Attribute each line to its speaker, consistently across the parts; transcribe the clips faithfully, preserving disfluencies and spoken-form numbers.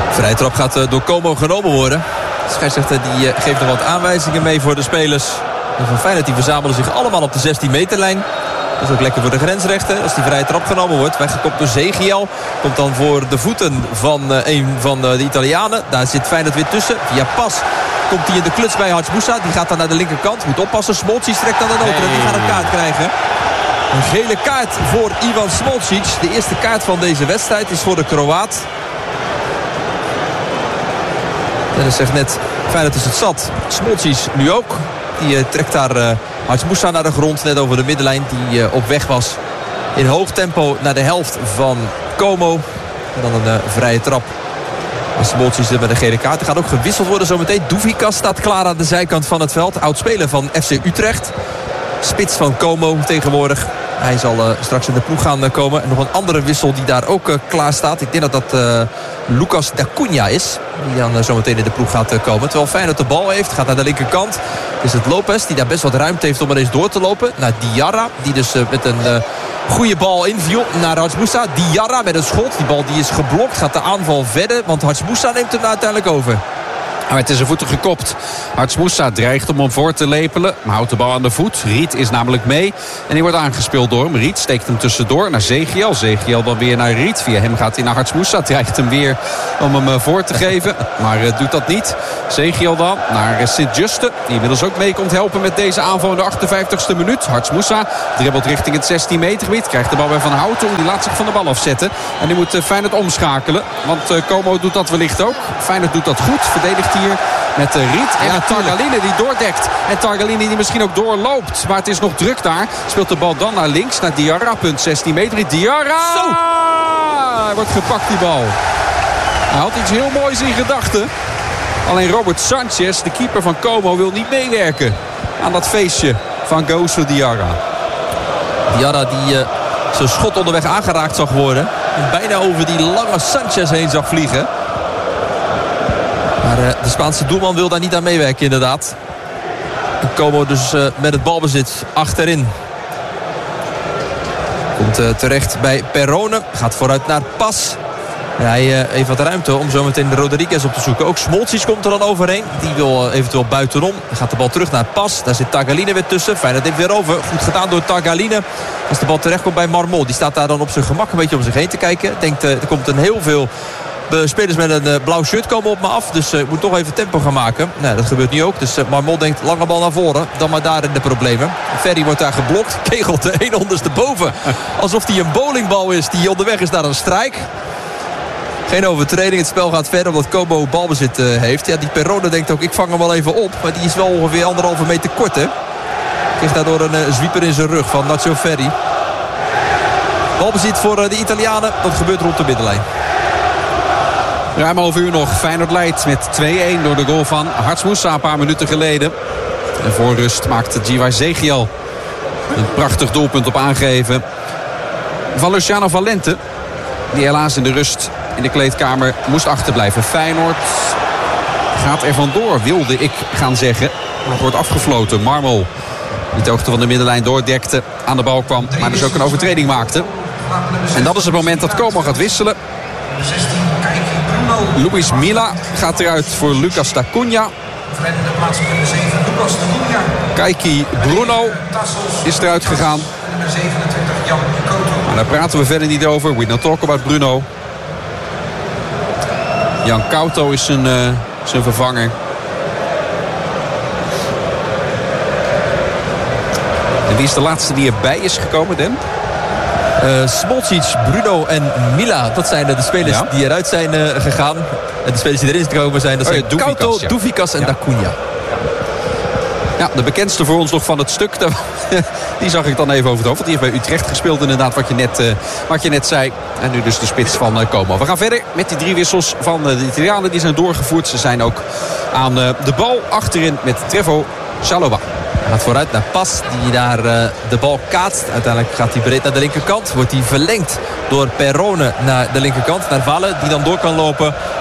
Speaker 1: Vrije trap gaat uh, door Como genomen worden. De scheidsrechter die, uh, geeft nog wat aanwijzingen mee voor de spelers. En van Feyenoord die verzamelen zich allemaal op de zestien meterlijn. Dat is ook lekker voor de grensrechter als die vrije trap genomen wordt. Weggekopt door Zegiel. Komt dan voor de voeten van uh, een van uh, de Italianen. Daar zit Feyenoord weer tussen. Via pas komt hij in de kluts bij Hatsmoussa. Die gaat dan naar de linkerkant. Moet oppassen. Smolcic trekt aan de noten. En die gaat een kaart krijgen. Een gele kaart voor Ivan Smolcic. De eerste kaart van deze wedstrijd is voor de Kroaat. Dennis zegt net, Feyenoord is het zat. Smolcic nu ook. Die uh, trekt daar uh, Hatsmoussa naar de grond. Net over de middenlijn. Die uh, op weg was in hoog tempo naar de helft van Como. En dan een uh, vrije trap. En Smolcic er met een gele kaart. Er gaat ook gewisseld worden zometeen. Douvikas staat klaar aan de zijkant van het veld. Oud-speler van F C Utrecht. Spits van Como tegenwoordig. Hij zal uh, straks in de ploeg gaan uh, komen. En nog een andere wissel die daar ook uh, klaar staat. Ik denk dat dat uh, Lucas da Cunha is. Die dan uh, zometeen in de ploeg gaat uh, komen. Terwijl Feyenoord de bal heeft. Gaat naar de linkerkant. Is het Lopez die daar best wat ruimte heeft om er eens door te lopen. Naar Diarra. Die dus uh, met een uh, goede bal inviel naar Hatsmoussa. Diarra met een schot. Die bal die is geblokt. Gaat de aanval verder. Want Hatsmoussa neemt hem uiteindelijk over.
Speaker 2: Maar het is zijn voeten gekopt. Hatsmoussa dreigt om hem voor te lepelen. Maar houdt de bal aan de voet. Riet is namelijk mee. En die wordt aangespeeld door hem. Riet steekt hem tussendoor naar Zegiel. Zegiel dan weer naar Riet. Via hem gaat hij naar Hatsmoussa. Dreigt hem weer om hem voor te geven. Maar uh, doet dat niet. Zegiel dan naar uh, Sint-Juste. Die inmiddels ook mee komt helpen met deze aanval in de achtenvijftigste minuut. Hatsmoussa dribbelt richting het zestien meter gebied. Krijgt de bal bij Van Houten. Die laat zich van de bal afzetten. En die moet uh, Feyenoord omschakelen. Want uh, Como doet dat wellicht ook. Feyenoord doet dat goed. Verdedigt hier met uh, Riet en ja, met Targaline die doordekt. En Targaline die misschien ook doorloopt. Maar het is nog druk daar. Speelt de bal dan naar links. Naar Diarra. Punt zestien meter. Diarra! Zo! Hij wordt gepakt die bal. Hij had iets heel moois in gedachten. Alleen Robert Sanchez, de keeper van Como, wil niet meewerken aan dat feestje van Goussou Diarra.
Speaker 1: Diarra die uh, zijn schot onderweg aangeraakt zag worden. En bijna over die lange Sanchez heen zag vliegen. Maar uh, de Spaanse doelman wil daar niet aan meewerken inderdaad. En Como dus uh, met het balbezit achterin. Komt uh, terecht bij Perrone. Gaat vooruit naar Pas. En hij uh, heeft wat ruimte om zo meteen de Rodriguez op te zoeken. Ook Smolcic komt er dan overheen. Die wil uh, eventueel buitenom. Dan gaat de bal terug naar Pas. Daar zit Targaline weer tussen. Feyenoord heeft weer over. Goed gedaan door Targaline. Als de bal terecht komt bij Marmol. Die staat daar dan op zijn gemak een beetje om zich heen te kijken. Denkt uh, er komt een heel veel... De spelers met een uh, blauw shirt komen op me af. Dus uh, ik moet toch even tempo gaan maken. Nee, dat gebeurt nu ook. Dus uh, Marmol denkt lange bal naar voren. Dan maar daar in de problemen. Ferry wordt daar geblokt. Kegelt de een ondersteboven. Alsof hij een bowlingbal is die onderweg is naar een strijk. Geen overtreding. Het spel gaat verder omdat Como balbezit uh, heeft. Ja, die Perrone denkt ook ik vang hem wel even op. Maar die is wel ongeveer anderhalve meter kort. Hè? Krijgt daardoor een uh, zwieper in zijn rug van Nacho Ferry. Balbezit voor uh, de Italianen. Dat gebeurt rond de middenlijn.
Speaker 2: Ruim een half uur nog. Feyenoord leidt met twee-een door de goal van Hatsmoussa een paar minuten geleden. En voor rust maakt Giva Zegiel een prachtig doelpunt op aangeven van Luciano Valente. Die helaas in de rust in de kleedkamer moest achterblijven. Feyenoord gaat er vandoor, wilde ik gaan zeggen. Maar het wordt afgefloten. Marmol, die de hoogte van de middenlijn doordekte, aan de bal kwam. Maar dus ook een overtreding maakte. En dat is het moment dat Como gaat wisselen. Luis Milla gaat eruit voor Lucas da Cunha. Kaiki Bruno is eruit gegaan. Maar daar praten we verder niet over. We don't talk about Bruno. Jan Couto is zijn, uh, zijn vervanger. En wie is de laatste die erbij is gekomen, Den?
Speaker 1: Uh, Smolcic, Bruno en Milla. Dat zijn de spelers ja. die eruit zijn uh, gegaan. En de spelers die erin gekomen zijn. Dat oh, zijn ja, Couto, ja. Douvikas en ja. da Cunha.
Speaker 2: Ja, de bekendste voor ons nog van het stuk. Die zag ik dan even over het hoofd. Die heeft bij Utrecht gespeeld inderdaad, wat je net, uh, wat je net zei. En nu dus de spits van uh, Como. We gaan verder met die drie wissels van uh, de Italianen. Die zijn doorgevoerd. Ze zijn ook aan uh, de bal achterin met Trevo Chalobah.
Speaker 1: Hij gaat vooruit naar Pas, die daar uh, de bal kaatst. Uiteindelijk gaat hij breed naar de linkerkant. Wordt hij verlengd door Perrone naar de linkerkant. Naar Valle, die dan door kan lopen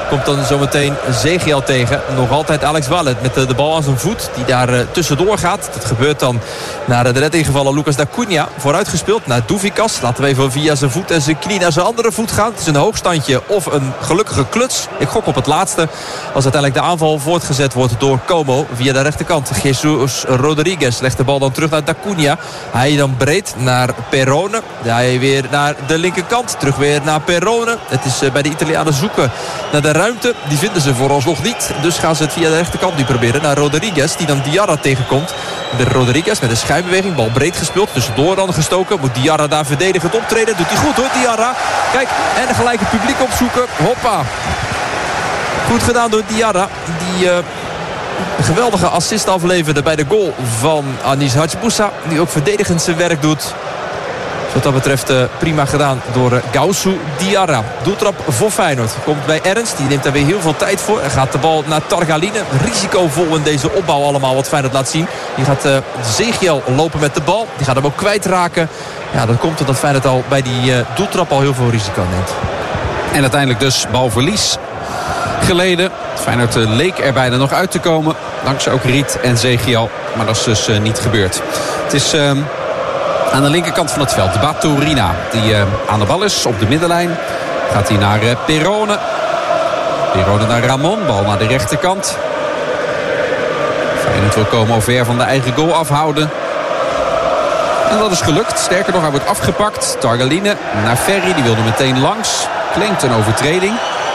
Speaker 1: Komt dan zometeen Zegiel tegen. Nog altijd Alex Wallet met de, de bal aan zijn voet. Die daar uh, tussendoor gaat. Dat gebeurt dan naar de net ingevallen Lucas da Cunha. Vooruitgespeeld naar Douvikas. Laten we even via zijn voet en zijn knie naar zijn andere voet gaan. Het is een hoogstandje of een gelukkige kluts. Ik gok op het laatste. Als uiteindelijk de aanval voortgezet wordt door Como via de rechterkant. Jesus Rodriguez legt de bal dan terug naar da Cunha. Hij dan breed naar Perrone. Hij weer naar de linkerkant. Terug weer naar Perrone. Het is uh, bij de Italianen zoeken naar de ruimte. Die vinden ze vooralsnog niet. Dus gaan ze het via de rechterkant nu proberen. Naar Rodriguez die dan Diarra tegenkomt. De Rodriguez met een schijnbeweging. Bal breed gespeeld. Tussendoor dan gestoken. Moet Diarra daar verdedigend optreden. Doet hij goed hoor Diarra. Kijk. En gelijk het publiek opzoeken. Hoppa. Goed gedaan door Diarra. Die uh, een geweldige assist afleverde bij de goal van Anis Hachboussa. Die ook verdedigend zijn werk doet. Wat dat betreft uh, prima gedaan door uh, Gausu Diarra. Doeltrap voor Feyenoord. Komt bij Ernst. Die neemt daar weer heel veel tijd voor. En gaat de bal naar Targaline. Risicovol in deze opbouw allemaal wat Feyenoord laat zien. Die gaat uh, Zegiel lopen met de bal. Die gaat hem ook kwijtraken. Ja, dat komt omdat Feyenoord al bij die uh, doeltrap al heel veel risico neemt.
Speaker 2: En uiteindelijk dus balverlies geleden. Feyenoord uh, leek er bijna nog uit te komen. Dankzij ook Riet en Zegiel. Maar dat is dus uh, niet gebeurd. Het is... Uh, Aan de linkerkant van het veld, de Baturina. Die uh, aan de bal is op de middenlijn. Gaat hij naar uh, Perrone. Perrone naar Ramon. Bal naar de rechterkant. Feyenoord wil Como ver van de eigen goal afhouden. En dat is gelukt. Sterker nog, hij wordt afgepakt. Targaline naar Ferry. Die wilde meteen langs. Klinkt een overtreding.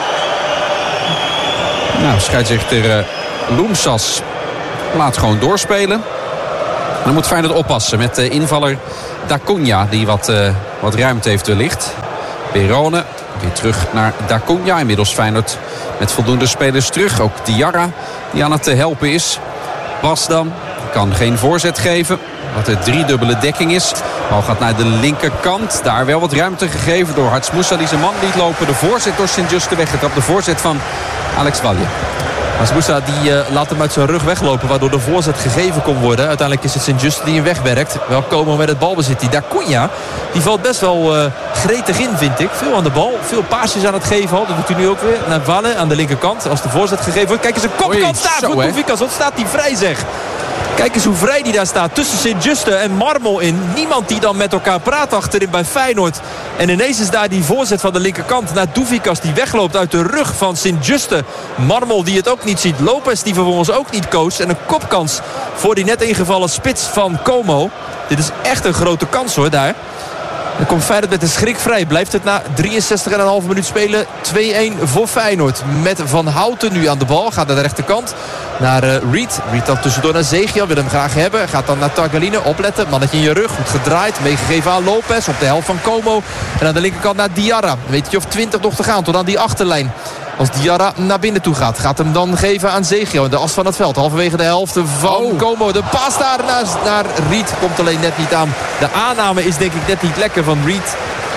Speaker 2: Nou, scheidsrechter uh, Loemsas laat gewoon doorspelen. Dan moet Feyenoord oppassen met de invaller da Cunha. Die wat, uh, wat ruimte heeft wellicht. Perrone weer terug naar da Cunha. Inmiddels Feyenoord met voldoende spelers terug. Ook Diarra die aan het helpen is. Bas dan kan geen voorzet geven. Wat een driedubbele dekking is. De bal gaat naar de linkerkant. Daar wel wat ruimte gegeven door Hachboussa die zijn man liet lopen. De voorzet door Sint-Juste weggetrapt. De voorzet van Alex Walje.
Speaker 1: Hachboussa die uh, laat hem uit zijn rug weglopen. Waardoor de voorzet gegeven kon worden. Uiteindelijk is het Sint-Juste die hem wegwerkt. Wel Como met het balbezit. Die da Cunha die valt best wel uh, gretig in vind ik. Veel aan de bal. Veel paasjes aan het geven al. Dat doet hij nu ook weer. Naar Walle aan de linkerkant. Als de voorzet gegeven wordt. Kijk eens een kopkant staat. Goed Douvikas. Wat staat die vrij zeg. Kijk eens hoe vrij die daar staat. Tussen Sint-Juste en Marmol in. Niemand die dan met elkaar praat achterin bij Feyenoord. En ineens is daar die voorzet van de linkerkant naar Douvikas. Die wegloopt uit de rug van Sint-Juste. Marmol die het ook niet ziet. Lopez die vervolgens ook niet coacht. En een kopkans voor die net ingevallen spits van Como. Dit is echt een grote kans hoor daar. Dan komt Feyenoord met een schrik vrij. Blijft het na drieënzestig komma vijf minuut spelen. twee-een voor Feyenoord. Met Van Houten nu aan de bal. Gaat naar de rechterkant. Naar uh, Reed. Reed dan tussendoor naar Zegiel. Wil hem graag hebben. Gaat dan naar Targaline. Opletten. Mannetje in je rug. Goed gedraaid. Meegegeven aan Lopez. Op de helft van Como. En aan de linkerkant naar Diarra. Weet je of twintig nog te gaan. Tot aan die achterlijn. Als Diarra naar binnen toe gaat. Gaat hem dan geven aan Zegiel. In de as van het veld. Halverwege de helft van oh. Como. De paas daar naar, naar Reed. Komt alleen net niet aan. De aanname is denk ik net niet lekker van Reed.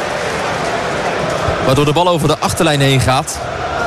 Speaker 1: Waardoor de bal over de achterlijn heen gaat.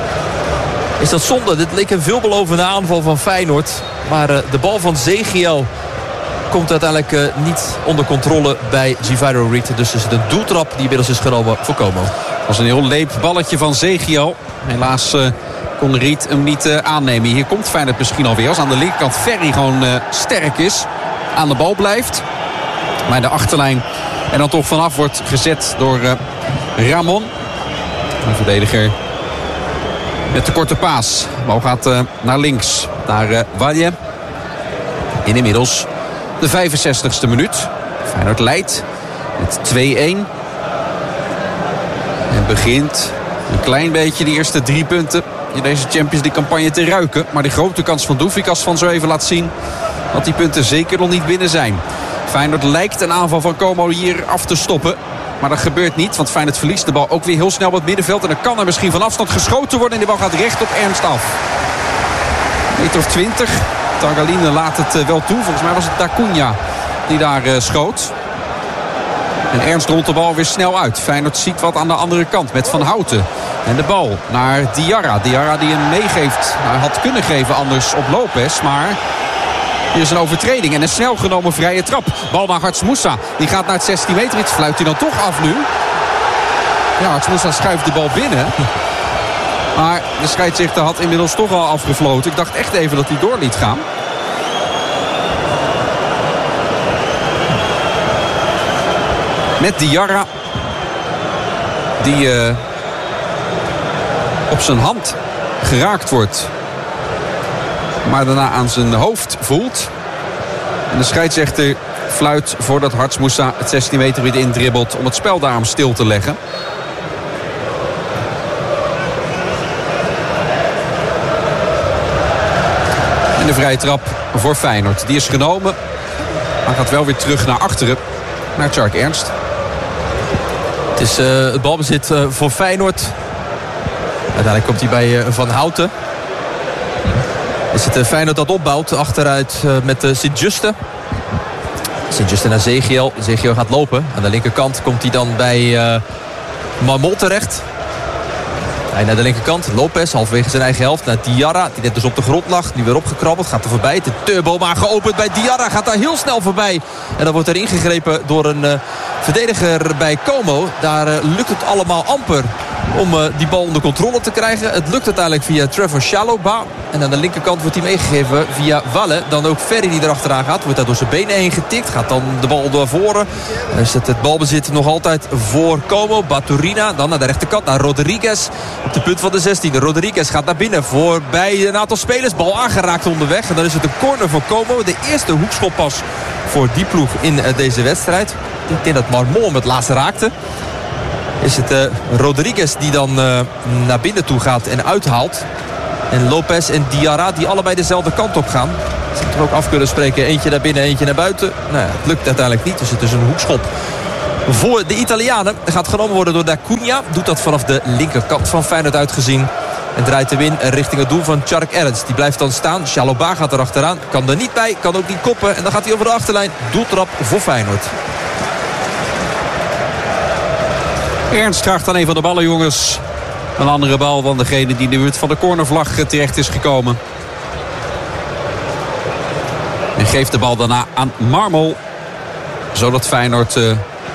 Speaker 1: Is dat zonde. Dit leek een veelbelovende aanval van Feyenoord. Maar uh, de bal van Zegiel komt uiteindelijk uh, niet onder controle bij Givairo Reed. Dus is het een doeltrap die inmiddels is genomen voor Como.
Speaker 2: Dat was een heel leep balletje van Zegiel. Helaas uh, kon Reed hem niet uh, aannemen. Hier komt Feyenoord misschien alweer. Als aan de linkerkant Ferry gewoon uh, sterk is. Aan de bal blijft. Maar de achterlijn en dan toch vanaf wordt gezet door uh, Ramon. Een verdediger met de korte paas. De bal gaat uh, naar links. Naar uh, Walje. In inmiddels de vijfenzestigste minuut. Feyenoord leidt met twee-een. En begint een klein beetje de eerste drie punten in deze Champions League campagne te ruiken. Maar de grote kans van Douvikas van zo even laat zien dat die punten zeker nog niet binnen zijn. Feyenoord lijkt een aanval van Como hier af te stoppen. Maar dat gebeurt niet, want Feyenoord verliest de bal ook weer heel snel op het middenveld. En dan kan er misschien van afstand geschoten worden. En de bal gaat recht op Ernst af. Een meter of twintig. Targaline laat het wel toe. Volgens mij was het da Cunha die daar uh, schoot. En Ernst rolt de bal weer snel uit. Feyenoord ziet wat aan de andere kant met Van Houten. En de bal naar Diarra. Diarra die hem meegeeft. Nou, hij had kunnen geven anders op Lopez. Maar hier is een overtreding en een snel genomen vrije trap. Bal naar Hachboussa. Die gaat naar het zestien meter. Iets fluit hij dan toch af nu. Ja, Hachboussa schuift de bal binnen. Maar de scheidsrechter had inmiddels toch al afgefloten. Ik dacht echt even dat hij door liet gaan. Met Diarra. Die uh, op zijn hand geraakt wordt. Maar daarna aan zijn hoofd voelt. En de scheidsrechter fluit voordat Harts Moussa het zestien meter weer indribbelt om het spel daarom stil te leggen. En de vrije trap voor Feyenoord. Die is genomen. Maar gaat wel weer terug naar achteren. Naar Tjark Ernst.
Speaker 1: Het is uh, het balbezit uh, voor Feyenoord. Uiteindelijk komt hij bij uh, Van Houten. Is het uh, Feyenoord dat opbouwt. Achteruit uh, met uh, Sint-Juste. Sint-Juste naar Zegiel. Zegiel gaat lopen. Aan de linkerkant komt hij dan bij uh, Marmol terecht. Hij naar de linkerkant. Lopez halverwege zijn eigen helft. Naar Diarra. Die net dus op de grond lag. Nu weer opgekrabbeld. Gaat er voorbij. De turbo maar geopend bij Diarra. Gaat daar heel snel voorbij. En dan wordt er ingegrepen door een uh, verdediger bij Como. Daar uh, lukt het allemaal amper om uh, die bal onder controle te krijgen. Het lukt uiteindelijk via Trevor Chalobah. En aan de linkerkant wordt hij meegegeven via Walle. Dan ook Ferry die erachteraan gaat. Wordt daar door zijn benen heen getikt. Gaat dan de bal door voren. Dan is het, het balbezit nog altijd voor Como. Baturina. Dan naar de rechterkant. Naar Rodriguez. Op de punt van de zestien. Rodriguez gaat naar binnen. Voorbij een aantal spelers. Bal aangeraakt onderweg. En dan is het een corner voor Como. De eerste hoekschoppas voor die ploeg in deze wedstrijd. Ik denk dat Marmol hem het laatst raakte. Is het uh, Rodriguez die dan uh, naar binnen toe gaat en uithaalt. En Lopez en Diarra die allebei dezelfde kant op gaan. Ze moeten er ook af kunnen spreken. Eentje naar binnen, eentje naar buiten. Nou ja, het lukt uiteindelijk niet. Dus het is een hoekschop voor de Italianen. Gaat genomen worden door D'Acunha. Doet dat vanaf de linkerkant van Feyenoord uitgezien. En draait de win richting het doel van Tjark Ernst. Die blijft dan staan. Chalobah gaat er achteraan. Kan er niet bij. Kan ook niet koppen. En dan gaat hij over de achterlijn. Doeltrap voor Feyenoord.
Speaker 2: Ernst krijgt dan een van de ballen, jongens. Een andere bal dan degene die in de buurt van de cornervlag terecht is gekomen. En geeft de bal daarna aan Marmol. Zodat Feyenoord uh,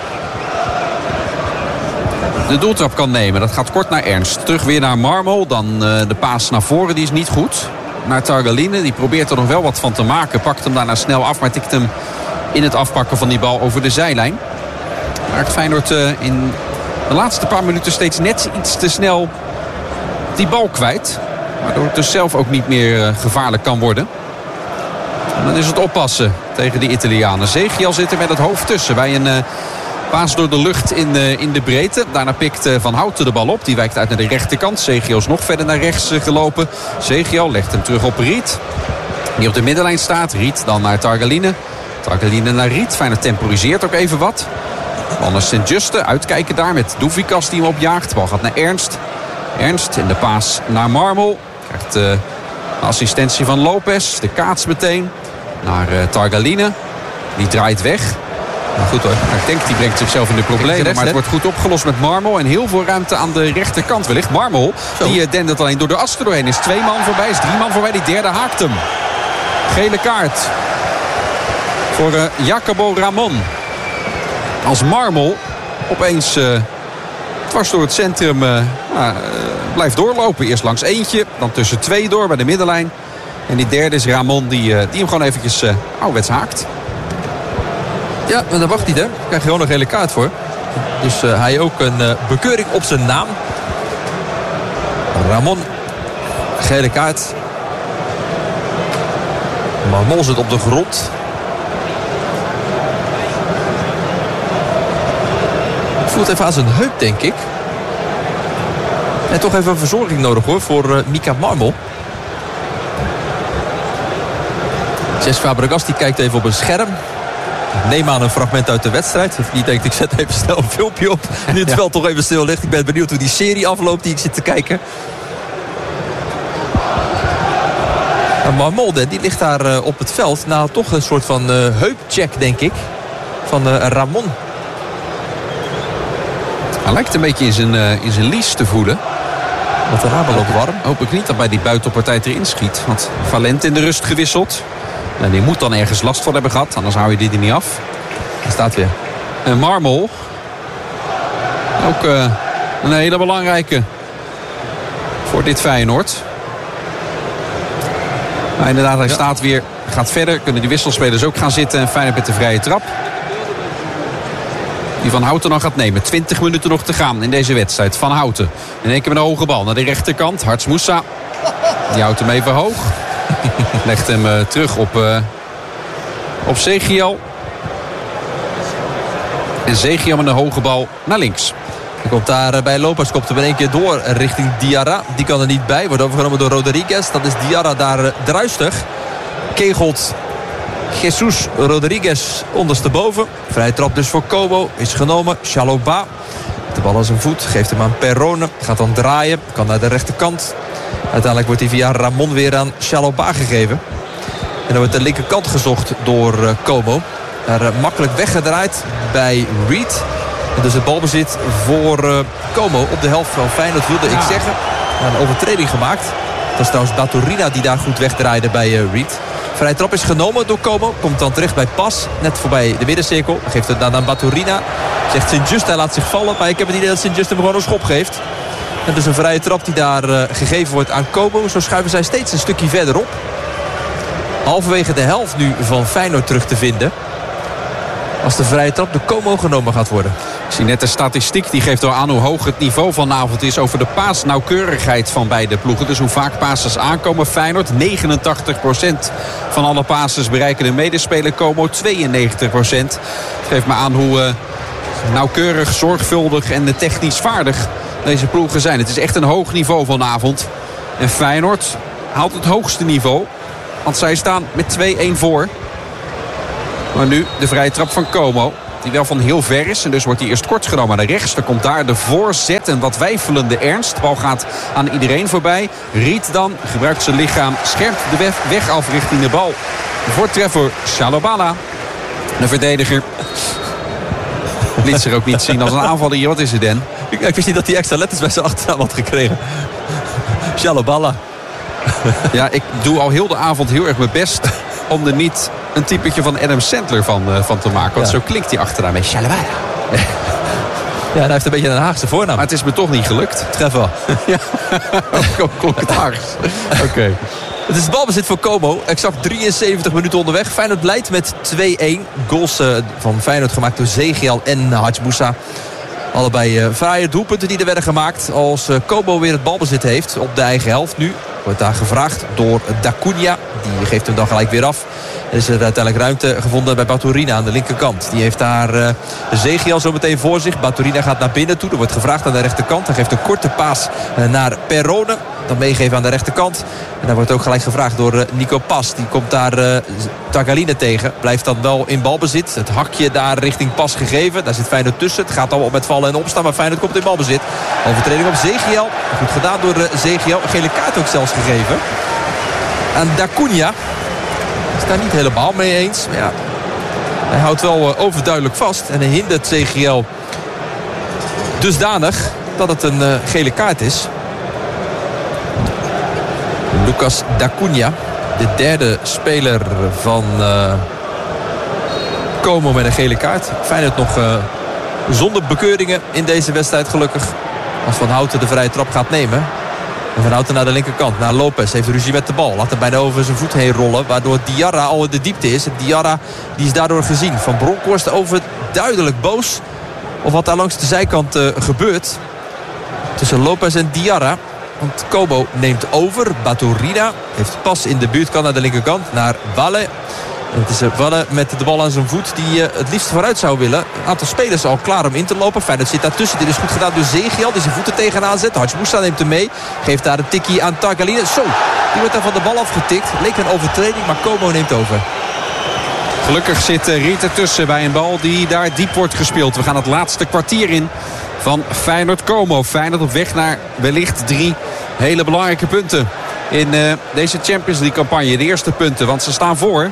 Speaker 2: de doeltrap kan nemen. Dat gaat kort naar Ernst. Terug weer naar Marmol. Dan uh, de paas naar voren, die is niet goed. Naar Targaline, die probeert er nog wel wat van te maken. Pakt hem daarna snel af, maar tikt hem in het afpakken van die bal over de zijlijn. Raakt Feyenoord uh, in de laatste paar minuten steeds net iets te snel die bal kwijt. Waardoor het dus zelf ook niet meer uh, gevaarlijk kan worden. En dan is het oppassen tegen die Italianen. Zegiel zit er met het hoofd tussen bij een uh, paas door de lucht in, uh, in de breedte. Daarna pikt uh, Van Houten de bal op. Die wijkt uit naar de rechterkant. Zegiel is nog verder naar rechts uh, gelopen. Zegiel legt hem terug op Riet. Die op de middenlijn staat. Riet dan naar Targaline. Targaline naar Riet. Feyenoord temporiseert ook even wat. Bal naar Sint-Juste. Uitkijken daar met Douvikas die hem opjaagt. De bal gaat naar Ernst. Ernst in de paas naar Marmol. Krijgt uh, de assistentie van Lopez. De kaats meteen naar uh, Targaline. Die draait weg. Nou goed hoor. Ik denk die brengt zichzelf in de problemen. Maar het wordt goed opgelost met Marmol. En heel veel ruimte aan de rechterkant wellicht. Marmol Zo. die uh, dendert alleen door de as er doorheen. Is twee man voorbij. Is drie man voorbij. Die derde haakt hem. Gele kaart. Voor uh, Jacobo Ramon. Als Marmol opeens uh, dwars door het centrum uh, uh, blijft doorlopen. Eerst langs eentje, dan tussen twee door bij de middenlijn. En die derde is Ramon die, uh, die hem gewoon eventjes uh, ouderwets haakt.
Speaker 1: Ja, maar daar wacht hij er. Daar krijg je gewoon een gele kaart voor. Dus uh, hij ook een uh, bekeuring op zijn naam. Ramon, gele kaart. Marmol zit op de grond. Voelt even aan zijn heup, denk ik. En toch even een verzorging nodig hoor voor uh, Mika Marmol. Cesc Fabregas die kijkt even op een scherm. Ik neem aan een fragment uit de wedstrijd. Of niet denkt, ik zet even snel een filmpje op. Nu het veld toch even stil ligt. Ik ben benieuwd hoe die serie afloopt die ik zit te kijken. En Marmol die ligt daar uh, op het veld. Na toch een soort van uh, heupcheck, denk ik. Van uh, Ramon.
Speaker 2: Hij lijkt een beetje in zijn, uh, in zijn lies te voelen.
Speaker 1: Wat de rabel ook warm.
Speaker 2: Hoop ik niet dat bij die buitenpartij erin schiet. Want Valent in de rust gewisseld. En die moet dan ergens last van hebben gehad. Anders hou je die er niet af.
Speaker 1: Hij staat weer.
Speaker 2: En Marmol. Ook uh, een hele belangrijke. voor dit Feyenoord. Maar inderdaad, hij ja. staat weer, gaat verder. Kunnen die wisselspelers ook gaan zitten. En Feyenoord met de vrije trap. Die Van Houten dan gaat nemen. twintig minuten nog te gaan in deze wedstrijd. Van Houten. In één keer met een hoge bal naar de rechterkant. Harts Moussa. Die houdt hem even hoog. Legt hem uh, terug op, uh, op Zegiel. En Zegiel met een hoge bal naar links.
Speaker 1: Hij komt daar bij Lopez, komt er in één keer door richting Diarra. Die kan er niet bij, wordt overgenomen door Rodriguez. Dat is Diarra daar druistig. Kegelt Jesus Rodriguez ondersteboven. Vrije trap dus voor Como. Is genomen. Chalobah. De bal aan zijn voet. Geeft hem aan Perrone. Gaat dan draaien. Kan naar de rechterkant. Uiteindelijk wordt hij via Ramon weer aan Chalobah gegeven. En dan wordt de linkerkant gezocht door uh, Como. Daar uh, makkelijk weggedraaid bij Reed. En dus het balbezit voor uh, Como op de helft van Feyenoord, wilde ik zeggen. Een overtreding gemaakt. Dat was trouwens Baturina die daar goed wegdraaide bij uh, Reed. Vrije trap is genomen door Como. Komt dan terecht bij Pas. Net voorbij de middencirkel. Geeft het dan aan Baturina. Zegt Sint-Just, hij laat zich vallen. Maar ik heb het idee dat Sint-Just hem gewoon een schop geeft. En dus een vrije trap die daar uh, gegeven wordt aan Como. Zo schuiven zij steeds een stukje verderop. Halverwege de helft nu van Feyenoord terug te vinden. Als de vrije trap door Como genomen gaat worden.
Speaker 2: Ik zie net de statistiek. Die geeft al aan hoe hoog het niveau vanavond is over de paasnauwkeurigheid van beide ploegen. Dus hoe vaak passes aankomen. Feyenoord negenentachtig procent van alle passes bereiken de medespeler. Como tweeënnegentig procent. Het geeft me aan hoe uh, nauwkeurig, zorgvuldig en technisch vaardig deze ploegen zijn. Het is echt een hoog niveau vanavond. En Feyenoord haalt het hoogste niveau. Want zij staan met twee-een voor. Maar nu de vrije trap van Como. Die wel van heel ver is. En dus wordt hij eerst kort genomen naar rechts. Dan komt daar de voorzet. En wat weifelende Ernst. De bal gaat aan iedereen voorbij. Riet dan gebruikt zijn lichaam. Scherpt de weg af richting de bal. Voor treffer Chalobah. De verdediger. Liet zich ook niet zien als een aanvaller hier. Wat is het, Dan?
Speaker 1: Ik, ik wist niet dat hij extra letters bij zijn achternaam had gekregen. Chalobah.
Speaker 2: Ja, ik doe al heel de avond heel erg mijn best om er niet een typetje van Adam Sandler van, uh, van te maken. Want ja. Zo klinkt die achternaam met Chalobah.
Speaker 1: Ja, hij heeft een beetje een Haagse voornaam.
Speaker 2: Maar het is me toch niet gelukt.
Speaker 1: Treffer.
Speaker 2: Ja, ook klonk het Haags. Oké. Okay.
Speaker 1: Het is het balbezit voor Como. Exact drieënzeventig minuten onderweg. Feyenoord leidt met twee-een. Goals uh, van Feyenoord gemaakt door Zegiel en Harts Moussa. Allebei uh, fraaie doelpunten die er werden gemaakt. Als uh, Como weer het balbezit heeft op de eigen helft nu. Wordt daar gevraagd door Dacunia. Die geeft hem dan gelijk weer af. Er is er uiteindelijk ruimte gevonden bij Baturina aan de linkerkant. Die heeft daar uh, Zegiel zo meteen voor zich. Baturina gaat naar binnen toe. Er wordt gevraagd aan de rechterkant. Hij geeft een korte paas uh, naar Perrone. Dan meegeven aan de rechterkant. En daar wordt ook gelijk gevraagd door uh, Nico Pas. Die komt daar uh, Tagaline tegen. Blijft dan wel in balbezit. Het hakje daar richting Pas gegeven. Daar zit Feyenoord tussen. Het gaat allemaal met vallen en opstaan. Maar Feyenoord komt in balbezit. Overtreding op Zegiel. Goed gedaan door uh, Zegiel. Gele kaart ook zelfs gegeven. Aan Dacunia. Is daar niet helemaal mee eens. Maar ja, hij houdt wel uh, overduidelijk vast. En hij hindert Zegiel dusdanig dat het een uh, gele kaart is. Lucas Dacunia. De derde speler van uh, Como met een gele kaart. Feyenoord nog uh, zonder bekeuringen in deze wedstrijd gelukkig. Als Van Houten de vrije trap gaat nemen. En Van Houten naar de linkerkant, naar Lopez. Heeft ruzie met de bal. Laat hem bijna over zijn voet heen rollen. Waardoor Diarra al in de diepte is. Diarra die is daardoor gezien. Van Bronckhorst overduidelijk boos. Of wat daar langs de zijkant uh, gebeurt. Tussen Lopez en Diarra. Want Como neemt over. Baturina heeft pas in de buurt. Kan naar de linkerkant. Naar Walle. En het is uh, Walle met de bal aan zijn voet. Die uh, het liefst vooruit zou willen. Een aantal spelers al klaar om in te lopen. Feyenoord zit daartussen. Dit is goed gedaan door Zegiel. Die zijn voeten tegenaan zet. Harts Moussa neemt hem mee. Geeft daar een tikkie aan Tagaline. Zo, die wordt daar van de bal afgetikt. Leek een overtreding, maar Como neemt over.
Speaker 2: Gelukkig zit Riet ertussen bij een bal die daar diep wordt gespeeld. We gaan het laatste kwartier in van Feyenoord Como. Feyenoord op weg naar wellicht drie hele belangrijke punten in uh, deze Champions League campagne. De eerste punten, want ze staan voor.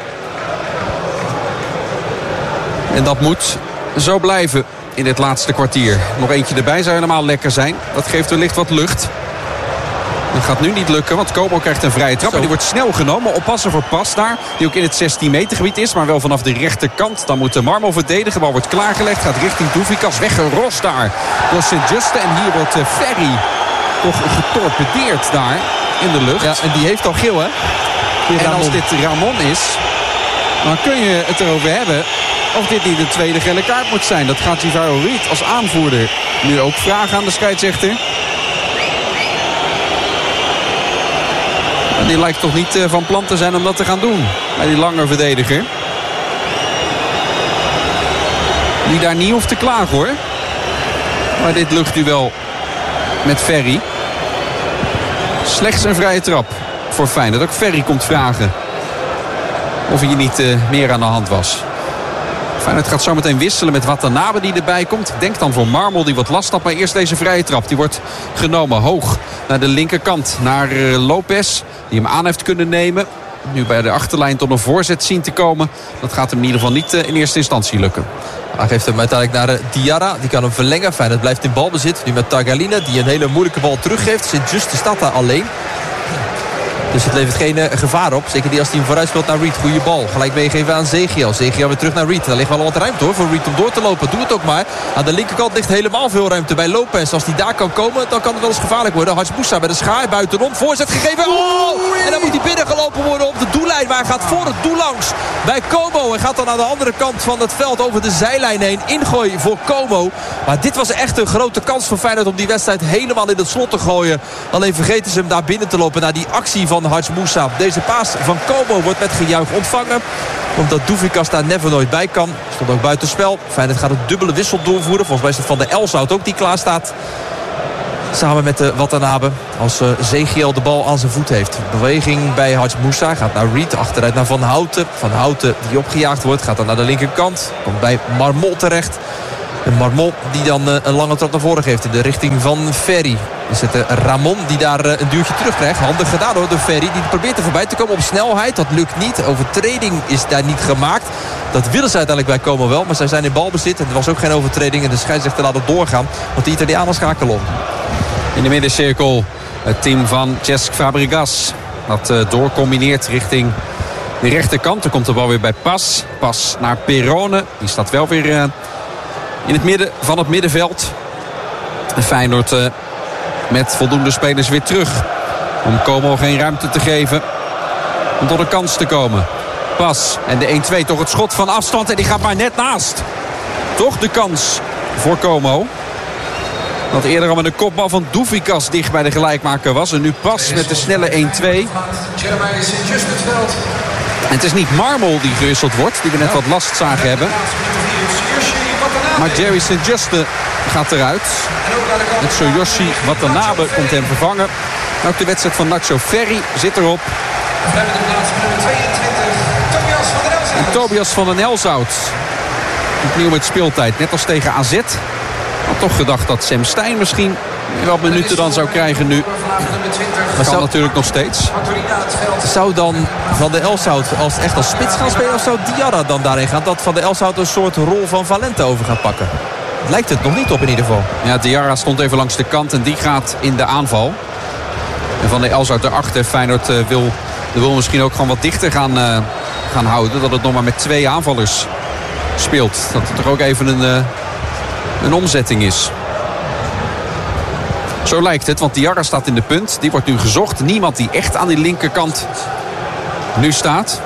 Speaker 2: En dat moet zo blijven in dit laatste kwartier. Nog eentje erbij zou helemaal lekker zijn. Dat geeft wellicht wat lucht. Dat gaat nu niet lukken, want Como krijgt een vrije trap. En die wordt snel genomen. Oppassen voor Pas daar. Die ook in het zestien meter gebied is. Maar wel vanaf de rechterkant. Dan moet de Marmo verdedigen. De bal wordt klaargelegd. Gaat richting Douvikas. Weggerost daar door Sint-Juste. En hier wordt Ferry toch getorpedeerd daar in de lucht.
Speaker 1: Ja, en die heeft al geel, hè? Die
Speaker 2: en
Speaker 1: Ramon.
Speaker 2: als dit Ramon is, dan kun je het erover hebben of dit niet de tweede gele kaart moet zijn. Dat gaat Jivaro Reed als aanvoerder nu ook vragen aan de scheidsrechter. En die lijkt toch niet van plan te zijn om dat te gaan doen bij die lange verdediger. Die daar niet hoeft te klagen, hoor. Maar dit luchtduel met Ferry. Slechts een vrije trap voor Feyenoord. Ook Ferry komt vragen of hier niet uh, meer aan de hand was. Feyenoord gaat zo meteen wisselen met Watanabe die erbij komt. Ik denk dan voor Marmol die wat last had. Maar eerst deze vrije trap. Die wordt genomen hoog naar de linkerkant. Naar uh, Lopez die hem aan heeft kunnen nemen. Nu bij de achterlijn tot een voorzet zien te komen. Dat gaat hem in ieder geval niet uh, in eerste instantie lukken.
Speaker 1: Hij geeft hem uiteindelijk naar uh, Diarra. Die kan hem verlengen. Feyenoord blijft in balbezit. Nu met Tagliafico die een hele moeilijke bal teruggeeft. Sint-Juste staat daar alleen. Dus het levert geen uh, gevaar op. Zeker die als hij hem vooruit speelt naar Reed. Goede bal. Gelijk meegeven aan Zegiel. Zegiel weer terug naar Reed. Daar ligt wel wat ruimte hoor voor Reed om door te lopen. Doe het ook maar. Aan de linkerkant ligt helemaal veel ruimte bij Lopez. Als die daar kan komen, dan kan het wel eens gevaarlijk worden. Haj Moussa bij de schaar. Buitenom. Voorzet gegeven. Oh! En dan moet hij binnengelopen worden op de doellijn. Maar hij gaat voor het doel langs bij Como. En gaat dan aan de andere kant van het veld over de zijlijn heen. Ingooi voor Como. Maar dit was echt een grote kans voor Feyenoord om die wedstrijd helemaal in het slot te gooien. Alleen vergeten ze hem daar binnen te lopen naar die actie van Haj Moussa. Deze paas van Como wordt met gejuich ontvangen. Omdat Douvikas daar never nooit bij kan. Stond ook buitenspel. Feyenoord gaat een dubbele wissel doorvoeren. Volgens mij is het Van der Elzout ook die klaar staat. Samen met de Watanabe. Als uh, Zegiel de bal aan zijn voet heeft. Beweging bij Haj Moussa. Gaat naar Reed. Achteruit naar Van Houten. Van Houten die opgejaagd wordt. Gaat dan naar de linkerkant. Komt bij Marmol terecht. En Marmol die dan uh, een lange trap naar voren geeft in de richting van Ferry. Is het uh, Ramon die daar uh, een duwtje terugkrijgt. Handig gedaan hoor door Ferry. Die probeert er voorbij te komen op snelheid. Dat lukt niet. Overtreding is daar niet gemaakt. Dat willen ze uiteindelijk bij Como wel. Maar zij zijn in balbezit. En er was ook geen overtreding. En de scheidsrechter laat het doorgaan. Want de Italianen schakelen om.
Speaker 2: In de middencirkel het team van Cesc Fabregas. Dat uh, doorcombineert richting de rechterkant. Dan komt de bal weer bij Pas. Pas naar Perone. Die staat wel weer uh, in het midden van het middenveld. En Feyenoord uh, met voldoende spelers weer terug. Om Como geen ruimte te geven. Om tot een kans te komen. Pas. En de een-twee toch het schot van afstand. En die gaat maar net naast. Toch de kans voor Como. Dat eerder al met een kopbal van Douvikas dicht bij de gelijkmaker was. En nu Pas met de snelle een-twee. En het is niet Marmol die gewisseld wordt. Die we net wat last zagen hebben. Maar Jerry Sint-Juste gaat eruit. Met Tsuyoshi Watanabe komt hem vervangen. En ook de wedstrijd van Nacho Ferry zit erop. En Tobias van den Elzout. Opnieuw met speeltijd. Net als tegen A Z. Ik had toch gedacht dat Sam Stein misschien wat minuten dan zou krijgen nu. Dat kan zou, natuurlijk nog steeds.
Speaker 1: Zou dan Van der Elzout als, echt als spits gaan spelen? Of zou Diarra dan daarin gaan? Dat Van der Elzout een soort rol van Valente over gaat pakken? Lijkt het nog niet op in ieder geval.
Speaker 2: Ja, Diarra stond even langs de kant en die gaat in de aanval. En Van der Elzout erachter. Feyenoord uh, wil, wil misschien ook gewoon wat dichter gaan, uh, gaan houden. Dat het nog maar met twee aanvallers speelt. Dat het toch ook even een... Uh, een omzetting is. Zo lijkt het, want Diarra staat in de punt. Die wordt nu gezocht. Niemand die echt aan die linkerkant nu staat.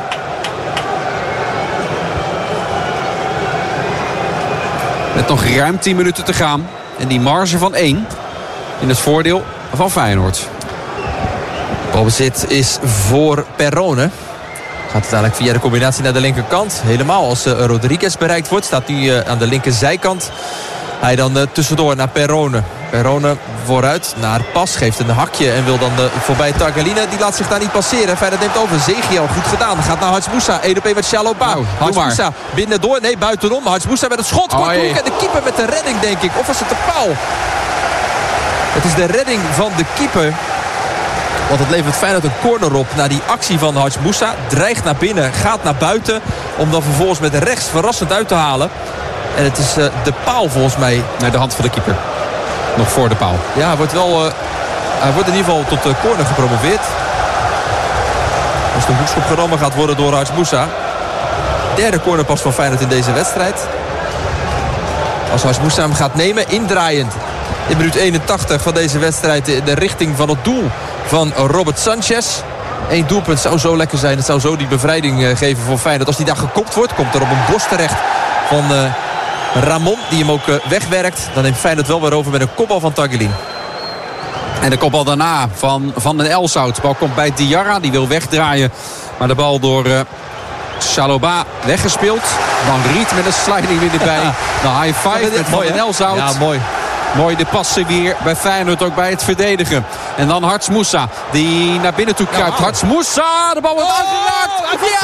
Speaker 2: Met nog ruim tien minuten te gaan. En die marge van één in het voordeel van Feyenoord.
Speaker 1: Balbezit is voor Perone. Gaat uiteindelijk via de combinatie naar de linkerkant. Helemaal als uh, Rodriguez bereikt wordt. Staat nu uh, aan de linkerzijkant. Hij dan uh, tussendoor naar Perone. Perone vooruit naar Pas. Geeft een hakje en wil dan uh, voorbij Tagliafico. Die laat zich daar niet passeren. Feyenoord neemt over. Zegiel goed gedaan. Gaat naar Haj Moussa. één op één met Chalobah. Nou, Haj Moussa binnen door. Nee, buitenom. Haj Moussa met het schot. Kort oh, en de keeper met de redding denk ik. Of was het de paal? Het is de redding van de keeper. Want het levert Feyenoord een corner op na die actie van Haj Moussa. Dreigt naar binnen, gaat naar buiten. Om dan vervolgens met rechts verrassend uit te halen. En het is uh, de paal volgens mij.
Speaker 2: Naar de hand van de keeper. Nog voor de paal.
Speaker 1: Ja, hij wordt wel... Uh, hij wordt in ieder geval tot de corner gepromoveerd. Als de hoekschop genomen gaat worden door Haj Moussa. Derde cornerpas van Feyenoord in deze wedstrijd. Als Haj Moussa hem gaat nemen, indraaiend. in minuut eenentachtig van deze wedstrijd in de richting van het doel van Robert Sanchez. Eén doelpunt zou zo lekker zijn. Het zou zo die bevrijding geven voor Feyenoord. Als die daar gekopt wordt, komt er op een borst terecht van uh, Ramon. Die hem ook uh, wegwerkt. Dan neemt Feyenoord wel weer over met een kopbal van Tagelin.
Speaker 2: En de kopbal daarna van Van den Elshout. De bal komt bij Diarra. Die wil wegdraaien. Maar de bal door uh, Chalobah weggespeeld. Dan Riet met een sliding weer erbij. Ja. De high five met Van den Elshout.
Speaker 1: Ja, mooi.
Speaker 2: Mooi de passen weer bij Feyenoord, ook bij het verdedigen. En dan Harts Moussa, die naar binnen toe kruipt. Ja. Harts Moussa, de bal wordt oh, aangeraakt. Ja!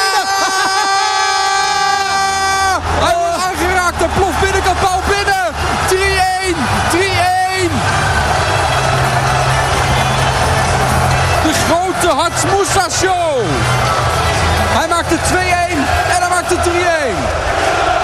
Speaker 2: Hij wordt aangeraakt, de ploft binnenkant, bal binnen. drie-een, drie-een. De grote Harts Moussa show. Hij maakt de twee-een en hij maakt de drie-een.